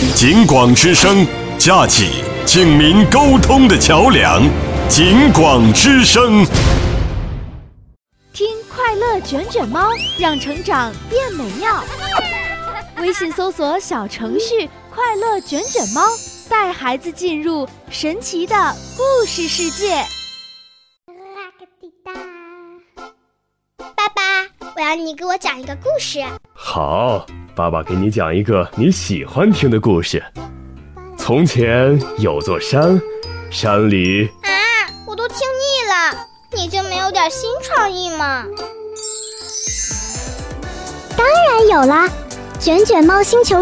警广之声，架起警民沟通的桥梁。警广之声， 听快乐卷卷猫，让成长变美妙。微信搜索小程序“快乐卷卷猫”，带孩子进入神奇的故事世界。 爸爸，我要你给我讲一个故事。 好，爸爸给你讲一个你喜欢听的故事。从前有座山，山里…… 我都听腻了，你就没有点新创意吗？ 当然有啦，卷卷猫星球